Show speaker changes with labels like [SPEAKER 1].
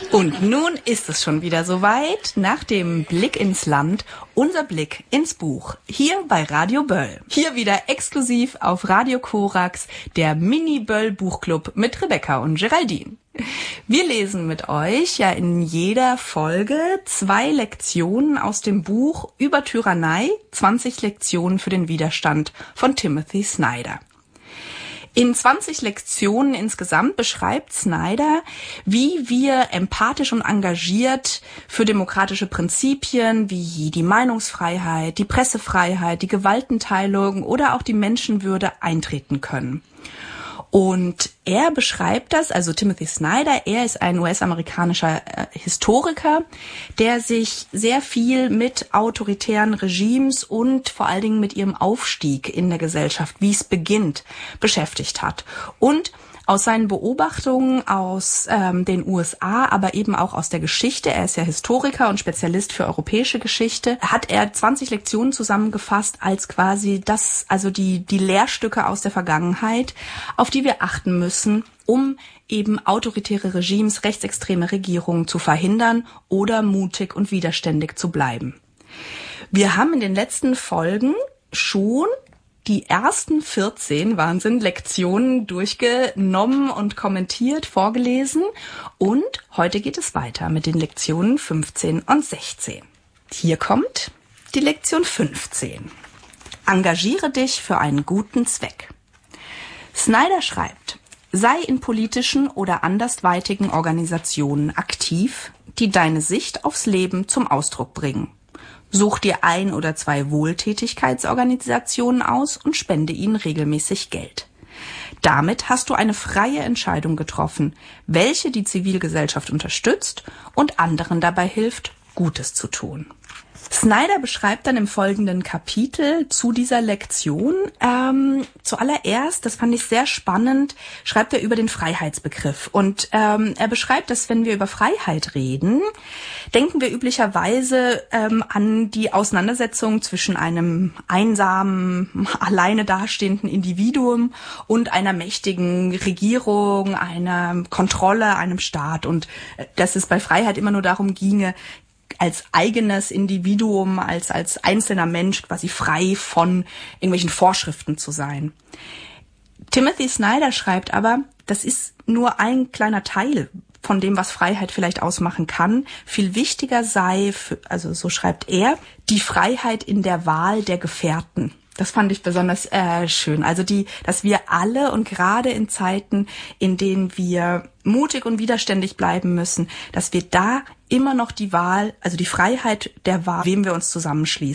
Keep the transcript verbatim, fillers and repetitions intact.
[SPEAKER 1] Und nun ist es schon wieder soweit. Nach dem Blick ins Land, unser Blick ins Buch. Hier bei Radio Böll. Hier wieder exklusiv auf Radio Korax, der Mini-Böll-Buchclub mit Rebecca und Geraldine. Wir lesen mit euch ja in jeder Folge zwei Lektionen aus dem Buch Über Tyrannei, zwanzig Lektionen für den Widerstand von Timothy Snyder. In zwanzig Lektionen insgesamt beschreibt Snyder, wie wir empathisch und engagiert für demokratische Prinzipien wie die Meinungsfreiheit, die Pressefreiheit, die Gewaltenteilung oder auch die Menschenwürde eintreten können. Und er beschreibt das, also Timothy Snyder, er ist ein U S-amerikanischer äh, Historiker, der sich sehr viel mit autoritären Regimes und vor allen Dingen mit ihrem Aufstieg in der Gesellschaft, wie es beginnt, beschäftigt hat. Und aus seinen Beobachtungen aus ähm, den U S A, aber eben auch aus der Geschichte, er ist ja Historiker und Spezialist für europäische Geschichte, hat er zwanzig Lektionen zusammengefasst als quasi das, also die die Lehrstücke aus der Vergangenheit, auf die wir achten müssen, um eben autoritäre Regimes, rechtsextreme Regierungen zu verhindern oder mutig und widerständig zu bleiben. Wir haben in den letzten Folgen schon die ersten vierzehn, Wahnsinn, Lektionen durchgenommen und kommentiert, vorgelesen. Und heute geht es weiter mit den Lektionen fünfzehn und sechzehn. Hier kommt die Lektion fünfzehn. Engagiere dich für einen guten Zweck. Snyder schreibt, sei in politischen oder andersweitigen Organisationen aktiv, die deine Sicht aufs Leben zum Ausdruck bringen. Such dir ein oder zwei Wohltätigkeitsorganisationen aus und spende ihnen regelmäßig Geld. Damit hast du eine freie Entscheidung getroffen, welche die Zivilgesellschaft unterstützt und anderen dabei hilft, Gutes zu tun. Snyder beschreibt dann im folgenden Kapitel zu dieser Lektion, ähm, zuallererst, das fand ich sehr spannend, schreibt er über den Freiheitsbegriff. Und ähm, er beschreibt, dass wenn wir über Freiheit reden, denken wir üblicherweise ähm, an die Auseinandersetzung zwischen einem einsamen, alleine dastehenden Individuum und einer mächtigen Regierung, einer Kontrolle, einem Staat. Und äh, dass es bei Freiheit immer nur darum ginge, als eigenes Individuum, als als einzelner Mensch quasi frei von irgendwelchen Vorschriften zu sein. Timothy Snyder schreibt aber, das ist nur ein kleiner Teil von dem, was Freiheit vielleicht ausmachen kann. Viel wichtiger sei, für, also so schreibt er, die Freiheit in der Wahl der Gefährten. Das fand ich besonders äh, schön. Also die, dass wir alle und gerade in Zeiten, in denen wir mutig und widerständig bleiben müssen, dass wir da immer noch die Wahl, also die Freiheit der Wahl, wem wir uns zusammenschließen.